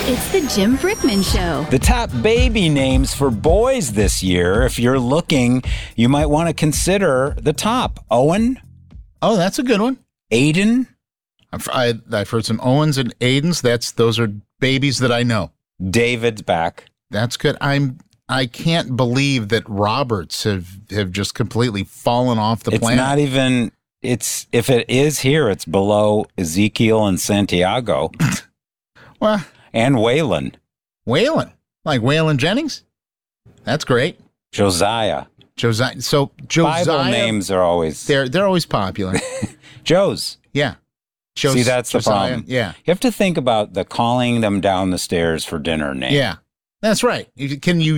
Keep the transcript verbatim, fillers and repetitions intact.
It's the Jim Brickman Show. The top baby names for boys this year, if you're looking, you might want to consider the top. Owen. Oh, that's a good one. Aiden. I've, I, I've heard some Owens and Aidens. That's those are babies that I know. David's back. That's good. I'm. I can't believe that Roberts have, have just completely fallen off the It's planet. not even. It's if it is here, it's below Ezekiel and Santiago. Well, and Waylon. Waylon, like Waylon Jennings. That's great. Josiah. Josiah. So Josiah. Bible names are always they're they're always popular. Joe's. Yeah. Jos- See, that's the Josiah. problem. Yeah. You have to think about the calling them down the stairs for dinner name. Yeah. That's right. You- Can you